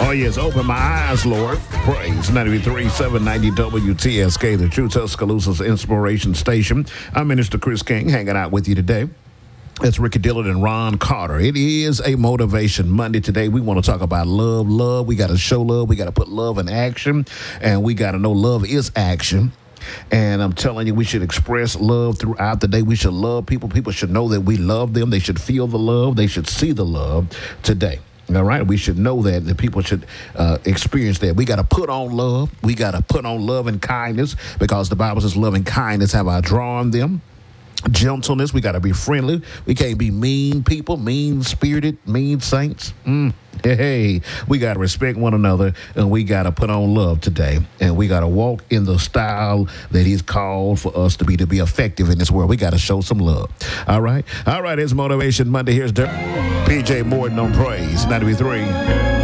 Oh, yes, open my eyes, Lord. Praise 93.3 WTSK, the True Tuscaloosa's Inspiration Station. I'm Minister Chris King, hanging out with you today. It's Ricky Dillard and Ron Carter. It is a Motivation Monday today. We want to talk about love. We got to show love. We got to put love in action. And we got to know love is action. And I'm telling you, we should express love throughout the day. We should love people. People should know that we love them. They should feel the love. They should see the love today. All right, we should know that people should experience that. We got to put on love. We got to put on love and kindness, because the Bible says love and kindness have I drawn them. Gentleness, we got to be friendly. We can't be mean people, mean-spirited, mean saints. Hey, we got to respect one another, and we got to put on love today. And we got to walk in the style that he's called for us to be effective in this world. We got to show some love. All right, it's Motivation Monday. Here's PJ Morton on Praise 93.